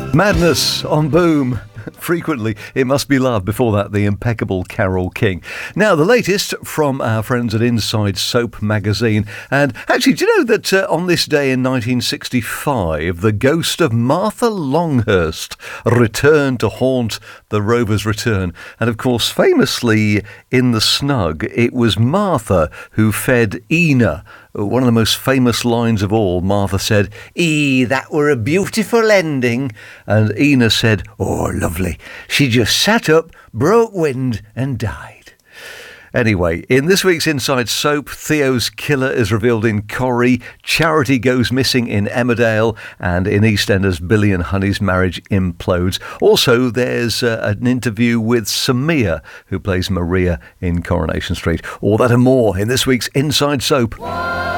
Madness on Boom. Frequently, It Must Be Love. Before that, the impeccable Carole King. Now, the latest from our friends at Inside Soap magazine. And actually, do you know that on this day in 1965, the ghost of Martha Longhurst returned to haunt the Rover's Return? And of course, famously in The Snug, it was Martha who fed Ina. One of the most famous lines of all, Martha said, that were a beautiful ending." And Ina said, "Oh, lovely. She just sat up, broke wind and died." Anyway, in this week's Inside Soap, Theo's killer is revealed in Corrie, Charity goes missing in Emmerdale, and in EastEnders, Billy and Honey's marriage implodes. Also, there's an interview with Samia, who plays Maria in Coronation Street. All that and more in this week's Inside Soap.